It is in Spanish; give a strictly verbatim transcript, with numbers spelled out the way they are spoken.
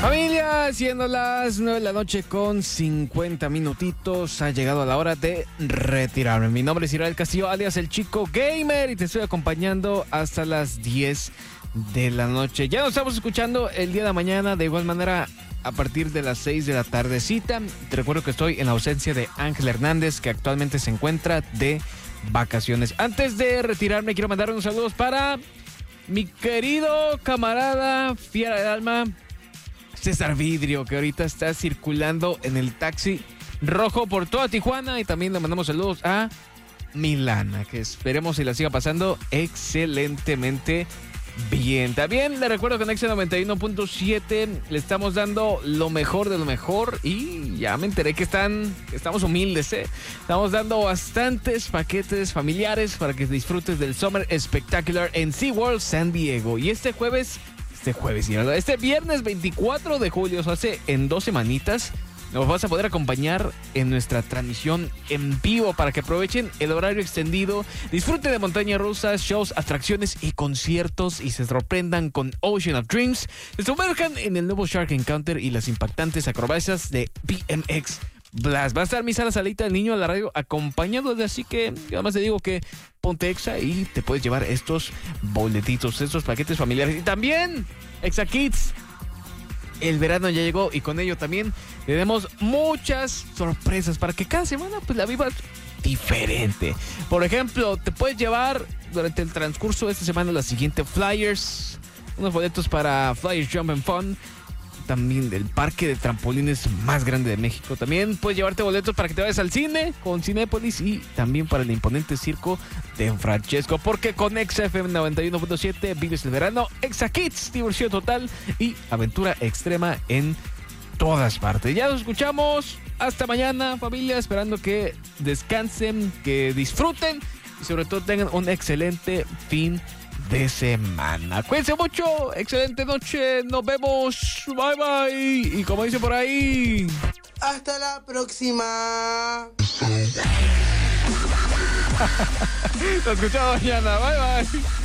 Familia, siendo las nueve de la noche con cincuenta minutitos, ha llegado la hora de retirarme. Mi nombre es Israel Castillo, alias El Chico Gamer, y te estoy acompañando hasta las diez de la noche. Ya nos estamos escuchando el día de mañana, de igual manera a partir de las seis de la tardecita. Te recuerdo que estoy en la ausencia de Ángel Hernández, que actualmente se encuentra de vacaciones. Antes de retirarme, quiero mandar unos saludos para mi querido camarada fiera del alma, César Vidrio, que ahorita está circulando en el taxi rojo por toda Tijuana. Y también le mandamos saludos a Milana, que esperemos si la siga pasando excelentemente bien. También le recuerdo que en Exa noventa y uno punto siete le estamos dando lo mejor de lo mejor. Y ya me enteré que están, estamos humildes, ¿eh? Estamos dando bastantes paquetes familiares para que disfrutes del Summer Spectacular en SeaWorld San Diego. Y este jueves... Este jueves, este viernes veinticuatro de julio, o sea, hace en dos semanitas, nos vas a poder acompañar en nuestra transmisión en vivo para que aprovechen el horario extendido, disfruten de montañas rusas, shows, atracciones y conciertos y se sorprendan con Ocean of Dreams, se sumerjan en el nuevo Shark Encounter y las impactantes acrobacias de B M X Blast. Va a estar mi Sara Salita, el niño de la radio, acompañado de, así que nada más te digo que ponte Exa y te puedes llevar estos boletitos, estos paquetes familiares. Y también Exa Kids, el verano ya llegó y con ello también tenemos muchas sorpresas para que cada semana pues la vivas diferente. Por ejemplo, te puedes llevar durante el transcurso de esta semana la siguiente flyers, unos boletos para Flyers Jump and Fun, también del parque de trampolines más grande de México. También puedes llevarte boletos para que te vayas al cine con Cinépolis y también para el imponente circo de Francesco, porque con Exa F M noventa y uno punto siete vives el verano. Exa Kids, diversión total y aventura extrema en todas partes. Ya nos escuchamos. Hasta mañana, familia, esperando que descansen, que disfruten y sobre todo tengan un excelente fin de semana. Cuídense mucho, excelente noche, nos vemos, bye bye, y como dice por ahí, hasta la próxima. Nos escuchamos mañana, bye bye.